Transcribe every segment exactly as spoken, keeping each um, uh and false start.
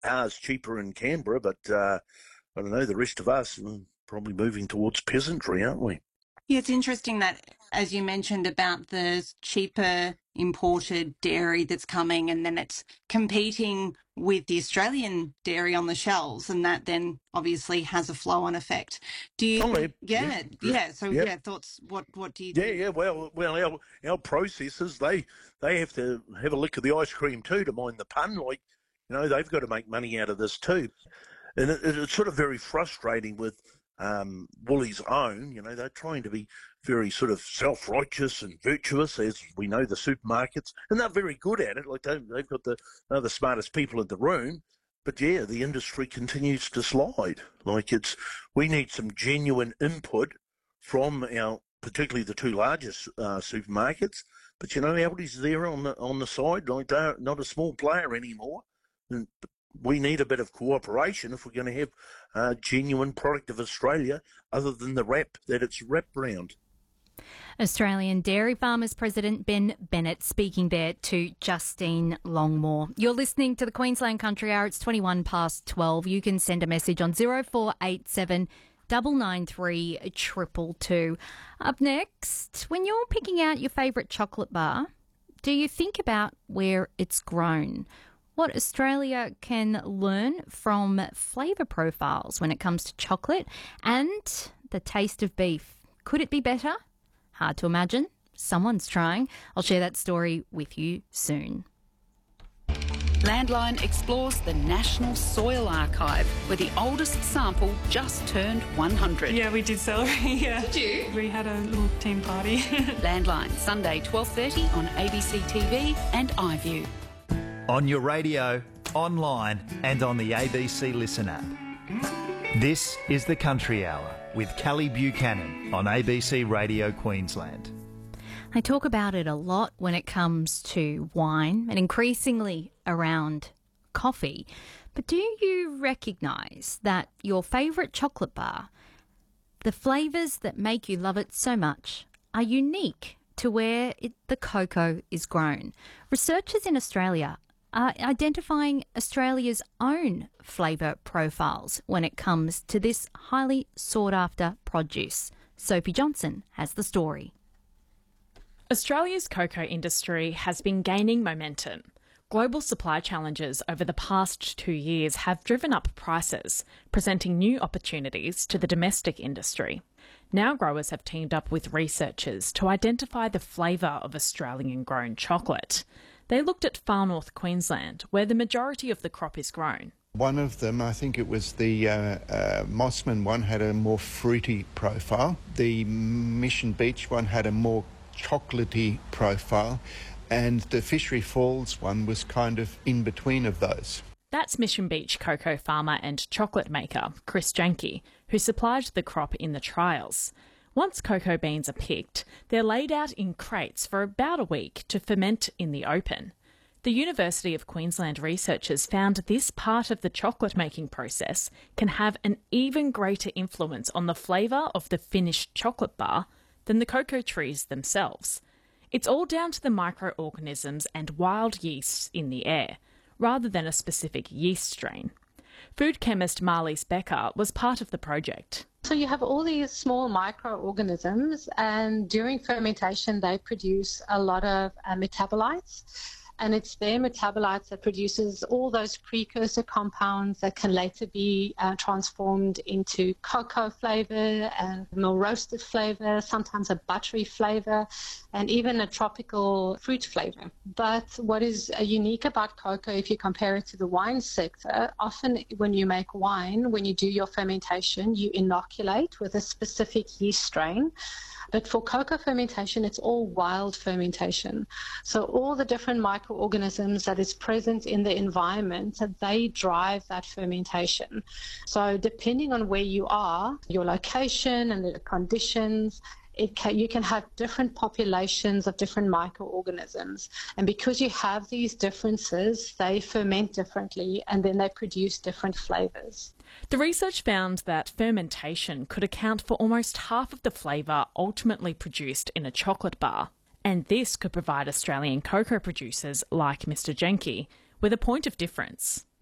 ours cheaper in Canberra, but uh, I don't know, the rest of us are probably moving towards peasantry, aren't we? Yeah, it's interesting that, as you mentioned, about the cheaper imported dairy that's coming, and then it's competing with the Australian dairy on the shelves, and that then obviously has a flow-on effect. Do you? Oh, Think, yeah, yeah, yeah, yeah. So, yeah. yeah, thoughts. What, what do you? Yeah, think? yeah. Well, well, our our processors they they have to have a lick of the ice cream too, to mind the pun. Like, you know, they've got to make money out of this too, and it, it's sort of very frustrating with um, Woolies' own. You know, they're trying to be very sort of self-righteous and virtuous, as we know the supermarkets, and they're very good at it. Like they, they've got the they're the smartest people in the room. But yeah, the industry continues to slide. Like it's, we need some genuine input from our, particularly the two largest uh, supermarkets. But you know, Aldi's there on the on the side, like they're not a small player anymore. And we need a bit of cooperation if we're going to have a genuine product of Australia, other than the wrap that it's wrapped around. Australian Dairy Farmers President Ben Bennett speaking there to Justine Longmore. You're listening to the Queensland Country Hour. It's twenty-one past twelve. You can send a message on zero four eight seven nine nine three two two two. Up next, when you're picking out your favourite chocolate bar, do you think about where it's grown? What Australia can learn from flavour profiles when it comes to chocolate and the taste of beef? Could it be better? Hard to imagine. Someone's trying. I'll share that story with you soon. Landline explores the National Soil Archive, where the oldest sample just turned one hundred. Yeah, we did celebrate, yeah. Did you? We had a little team party. Landline, Sunday twelve thirty on A B C T V and iView. On your radio, online and on the A B C Listen app. This is the Country Hour with Kelly Buchanan on A B C Radio Queensland. I talk about it a lot when it comes to wine and increasingly around coffee. But do you recognise that your favourite chocolate bar, the flavours that make you love it so much, are unique to where it, the cocoa is grown? Researchers in Australia are identifying Australia's own flavour profiles when it comes to this highly sought-after produce. Sophie Johnson has the story. Australia's cocoa industry has been gaining momentum. Global supply challenges over the past two years have driven up prices, presenting new opportunities to the domestic industry. Now growers have teamed up with researchers to identify the flavour of Australian-grown chocolate. They looked at far north Queensland, where the majority of the crop is grown. One of them, I think it was the uh, uh, Mossman one, had a more fruity profile. The Mission Beach one had a more chocolatey profile, and the Fishery Falls one was kind of in between of those. That's Mission Beach cocoa farmer and chocolate maker Chris Janke, who supplied the crop in the trials. Once cocoa beans are picked, they're laid out in crates for about a week to ferment in the open. The University of Queensland researchers found this part of the chocolate-making process can have an even greater influence on the flavour of the finished chocolate bar than the cocoa trees themselves. It's all down to the microorganisms and wild yeasts in the air, rather than a specific yeast strain. Food chemist Marlies Becker was part of the project. So you have all these small microorganisms, and during fermentation they produce a lot of uh, metabolites, and it's their metabolites that produces all those precursor compounds that can later be uh, transformed into cocoa flavour and more roasted flavour, sometimes a buttery flavour, and even a tropical fruit flavour. But what is uh, unique about cocoa, if you compare it to the wine sector, often when you make wine, when you do your fermentation, you inoculate with a specific yeast strain. But for cocoa fermentation, it's all wild fermentation. So all the different microorganisms that is present in the environment, they drive that fermentation. So depending on where you are, your location and the conditions, It can, you can have different populations of different microorganisms. And because you have these differences, they ferment differently and then they produce different flavours. The research found that fermentation could account for almost half of the flavour ultimately produced in a chocolate bar. And this could provide Australian cocoa producers like Mister Janke with a point of difference.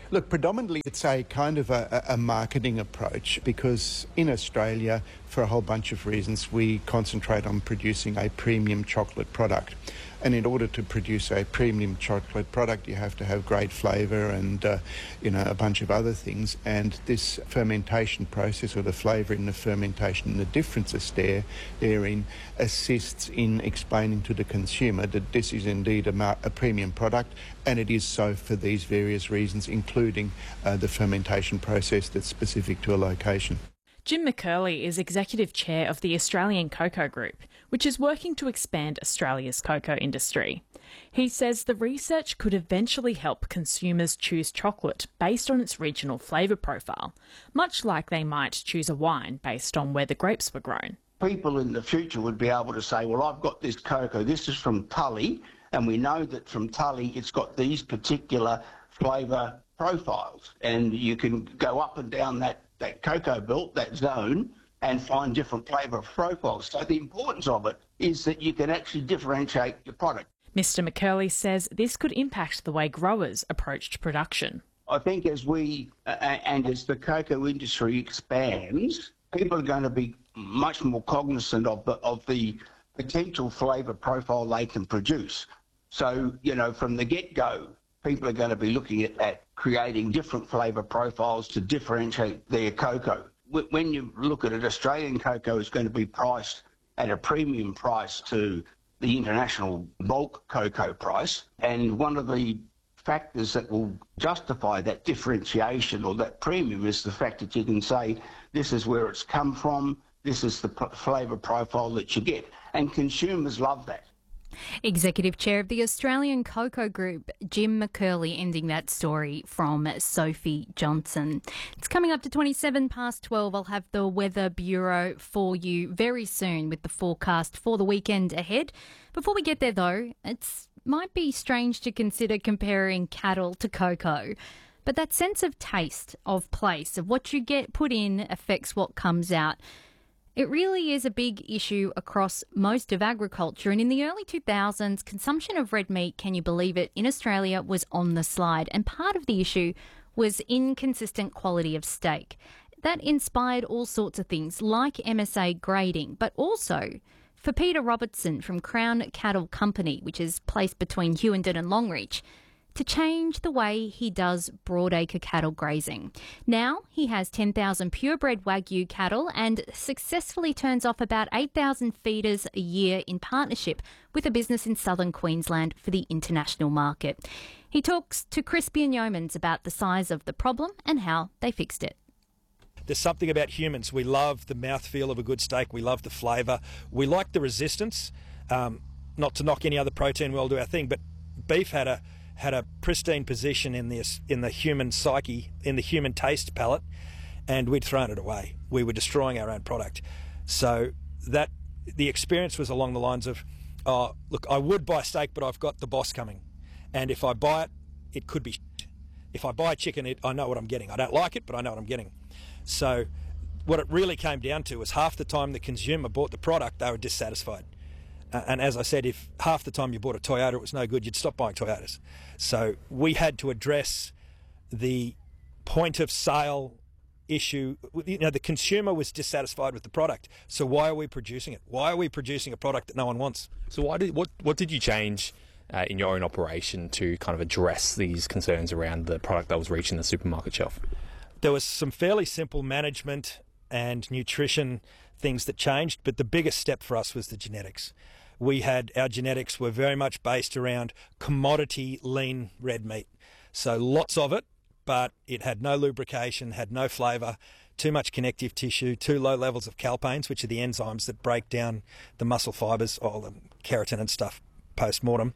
Look, predominantly it's a kind of a, a marketing approach, because in Australia, for a whole bunch of reasons, we concentrate on producing a premium chocolate product. And in order to produce a premium chocolate product, you have to have great flavour and, uh, you know, a bunch of other things. And this fermentation process, or the flavour in the fermentation, the differences there, therein, assists in explaining to the consumer that this is indeed a, mar- a premium product, and it is so for these various reasons, including uh, the fermentation process that's specific to a location. Jim McCurley is Executive Chair of the Australian Cocoa Group, which is working to expand Australia's cocoa industry. He says the research could eventually help consumers choose chocolate based on its regional flavour profile, much like they might choose a wine based on where the grapes were grown. People in the future would be able to say, well, I've got this cocoa, this is from Tully, and we know that from Tully it's got these particular flavour profiles, and you can go up and down that that cocoa belt, that zone, and find different flavour profiles. So the importance of it is that you can actually differentiate your product. Mister McCurley says this could impact the way growers approached production. I think as we, uh, and as the cocoa industry expands, people are going to be much more cognizant of the, of the potential flavour profile they can produce. So, you know, from the get-go, people are going to be looking at that, creating different flavour profiles to differentiate their cocoa. When you look at it, Australian cocoa is going to be priced at a premium price to the international bulk cocoa price. And one of the factors that will justify that differentiation or that premium is the fact that you can say, this is where it's come from, this is the flavour profile that you get. And consumers love that. Executive Chair of the Australian Cocoa Group, Jim McCurley, ending that story from Sophie Johnson. It's coming up to twenty-seven past twelve. I'll have the Weather Bureau for you very soon with the forecast for the weekend ahead. Before we get there, though, it might be strange to consider comparing cattle to cocoa. But that sense of taste, of place, of what you get put in affects what comes out. It really is a big issue across most of agriculture, and in the early two thousands, consumption of red meat, can you believe it, in Australia was on the slide, and part of the issue was inconsistent quality of steak. That inspired all sorts of things like M S A grading, but also for Peter Robertson from Crown Cattle Company, which is placed between Hughenden and Longreach, to change the way he does broadacre cattle grazing. Now he has ten thousand purebred Wagyu cattle and successfully turns off about eight thousand feeders a year in partnership with a business in southern Queensland for the international market. He talks to Crispian Yeomans about the size of the problem and how they fixed it. There's something about humans. We love the mouthfeel of a good steak. We love the flavour. We like the resistance. Um, not to knock any other protein, we'll do our thing, but beef had a had a pristine position in this in the human psyche, in the human taste palette, and we'd thrown it away. We were destroying our own product. So that the experience was along the lines of, oh, look, I would buy steak, but I've got the boss coming. And if I buy it, it could be shit. If I buy chicken, it, I know what I'm getting. I don't like it, but I know what I'm getting. So what it really came down to was half the time the consumer bought the product, they were dissatisfied. Uh, and as I said, if half the time you bought a Toyota, it was no good, you'd stop buying Toyotas. So we had to address the point of sale issue. You know, the consumer was dissatisfied with the product. So why are we producing it? Why are we producing a product that no one wants? So why did what what did you change uh, in your own operation to kind of address these concerns around the product that was reaching the supermarket shelf? There was some fairly simple management and nutrition things that changed, but the biggest step for us was the genetics. We had, our genetics were very much based around commodity lean red meat. So lots of it, but it had no lubrication, had no flavour, too much connective tissue, too low levels of calpains, which are the enzymes that break down the muscle fibres, or the keratin and stuff post-mortem.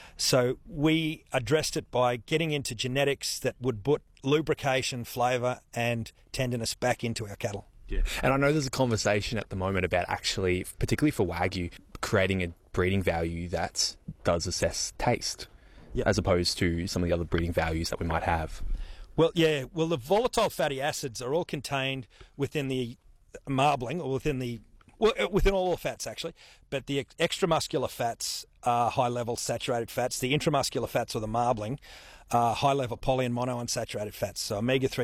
So we addressed it by getting into genetics that would put lubrication, flavour and tenderness back into our cattle. Yeah. And I know there's a conversation at the moment about actually, particularly for Wagyu, creating a breeding value that does assess taste, yep, as opposed to some of the other breeding values that we might have. Well, yeah. Well, the volatile fatty acids are all contained within the marbling, or within the, well, within all the fats actually, but the extramuscular fats are high-level saturated fats. The intramuscular fats or the marbling are high-level poly and monounsaturated fats. So omega three